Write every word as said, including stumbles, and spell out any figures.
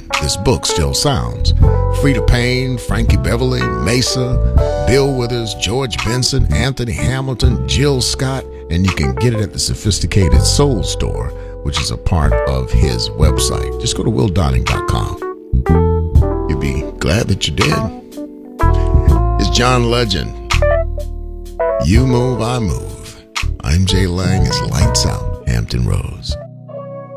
this book still sounds. Frida Payne, Frankie Beverly, Mesa, Bill Withers, George Benson, Anthony Hamilton, Jill Scott, and you can get it at the Sophisticated Soul Store, which is a part of his website. Just go to will darling dot com. You'll be glad that you did. It's John Legend. You move, I move. I'm Jay Lang. It's Lights Out, Hampton Roads.